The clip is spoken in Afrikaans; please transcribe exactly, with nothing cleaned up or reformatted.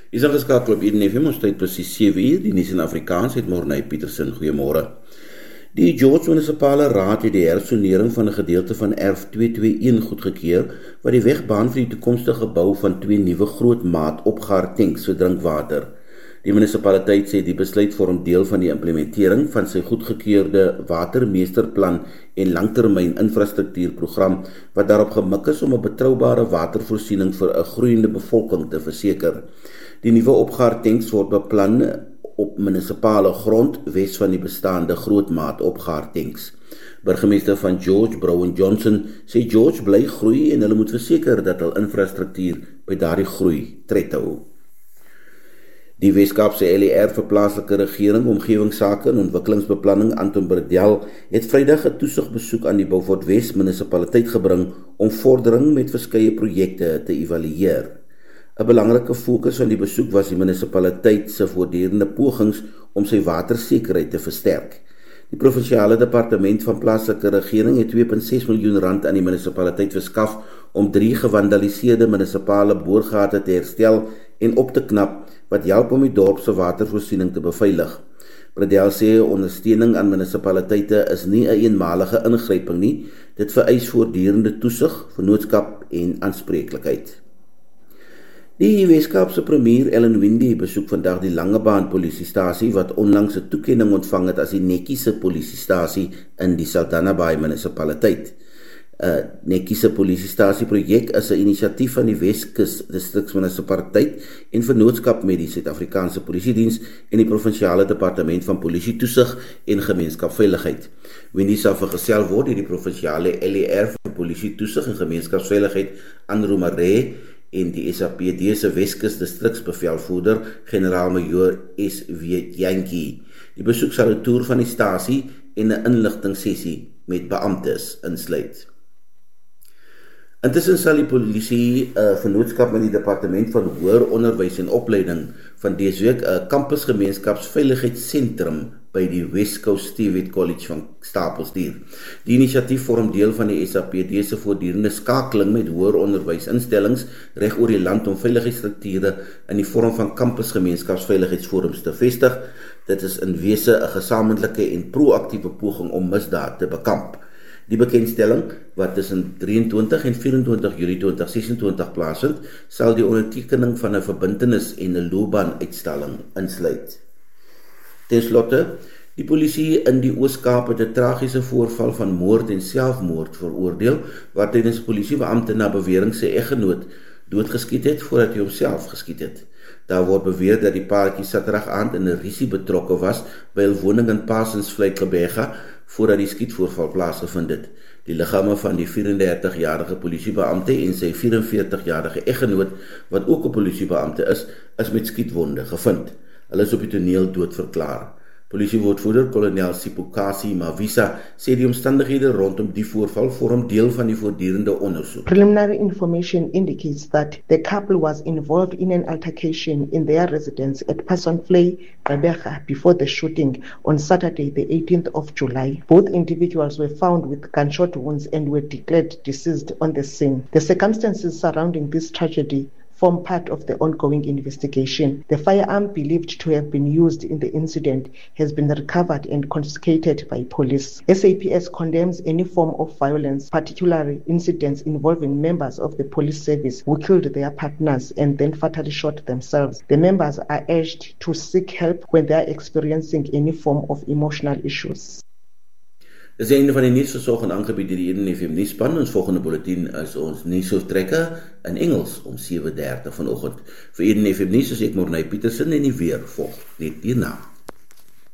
Is al geskakel op Eden F M, ons tyd presies sewe uur, die nuus in Afrikaans het Morney Petersen, goeiemôre. Die George Munisipale Raad het die hersonering van 'n gedeelte van erf twee twee een goedgekeur, wat die weg baan vir die toekomstige bou van twee nuwe grootmaat opgaar tanks vir drinkwater. Die munisipaliteit sê die besluit vorm deel van die implementering van sy goedgekeurde watermeesterplan en langtermyn infrastruktuurprogram, wat daarop gemik is om 'n betroubare watervoorsiening vir 'n groeiende bevolking te verseker. Die nuwe opgaartanks word beplan op munisipale grond wes van die bestaande grootmaat opgaartanks. Burgemeester van George, Brown Johnson, sê George bly groei en hulle moet verseker dat hul infrastruktuur by daardie groei tred hou. Die Weskaapse L E R vir plaaslike regering, omgewingsake en ontwikkelingsbeplanning Anton Berdel het Vrydag 'n toesigbesoek aan die Beaufort Wes munisipaliteit gebring om vordering met verskeie projekte te evalueer. 'n Belangrike fokus van die besoek was die munisipaliteit se voortdurende pogings om sy watersekerheid te versterk. Die provinsiale departement van plaaslike regering het twee komma ses miljoen rand aan die munisipaliteit verskaf om drie gewandaliseerde munisipale boorgate te herstel en op te knap, wat help om die dorp se watervoorsiening te beveilig. Bredel sê ondersteuning aan munisipaliteite is nie 'n eenmalige ingryping nie, dit vereis voortdurende toesig, vennootskap en aanspreeklikheid. Die Weskaapse premier Ellen Windey besoek vandag die Langebaan polisiestasie wat onlangs 'n toekenning ontvang het as die netjiese polisiestasie in die Saldanha Bay munisipaliteit. 'n uh, netjiese polisiestasie projek is 'n inisiatief van die Weskus distriksmunisipaliteit en vennootskap met die Suid-Afrikaanse Polisiediens en die provinsiale departement van polisie toesig en gemeenskapsveiligheid. Windey sal vergesel word deur die provinsiale L E R vir polisie toesig en gemeenskapsveiligheid Andrew Maree en die S A P D se Weskus distriksbevelvoerder generaal-majoor S W Jantjie. Die besoek sal 'n toer van die stasie en 'n inligtingsessie met beamptes insluit. Intussen sal die polisie 'n uh, vennootskap met die departement van hoër onderwys en opleiding van dese week 'n kampusgemeenskapsveiligheidssentrum by die West Coast Stewart College van Stapelsdier. Die inisiatief vorm deel van die S A P D se voortdurende skakeling met hoër onderwysinstellings reg oor die land om veiligheidsstrukture in die vorm van kampusgemeenskapsveiligheidsforums te vestig. Dit is in wese 'n gesamentlike en proaktiewe poging om misdaad te bekamp. Die bekendstelling, wat tussen drieëntwintig en vyf-en-twintig Julie twintig ses-en-twintig plaasvind, sal die ondertekening van 'n verbintenis en 'n loopbaanuitstalling insluit. Ten slotte, die polisie in die Oos-Kaap het 'n tragiese voorval van moord en selfmoord veroordeel, waar tydens 'n polisiebeampte na bewering sy eggenoot doodgeskiet het voordat hy homself geskiet het. Daar word beweer dat die paartjie Saterdag aand in 'n risie betrokke was by 'n woning in Parsonsvlei Gebega voordat die skietvoorval plaasgevind het. Die liggame van die vyf-en-dertig-jarige polisiebeampte en sy vyf-en-veertig-jarige eggenoot, wat ook 'n polisiebeampte is, is met skietwonde gevind. Hulle is op die toneel dood verklaar. Polisiewoordvoerder kolonel Sipukasi Mavisa sê die omstandighede rondom die voorval vorm deel van die voortdurende ondersoek. Preliminary information indicates that the couple was involved in an altercation in their residence at Parsonsvlei Gebega before the shooting on Saturday the eighteenth of July. Both individuals were found with gunshot wounds and were declared deceased on the scene. The circumstances surrounding this tragedy form part of the ongoing investigation. The firearm believed to have been used in the incident has been recovered and confiscated by police. S A P S condemns any form of violence, particularly incidents involving members of the police service who killed their partners and then fatally shot themselves. The members are urged to seek help when they are experiencing any form of emotional issues. Dis die einde van die nuusversorging aangebied deur die Eden F M nuusspan. Ons volgende bulletin is ons nuusoortrekke in Engels om sewe dertig vanoggend. Vir Eden F M nuus is ek Morney Petersen en die weer volg net hierna.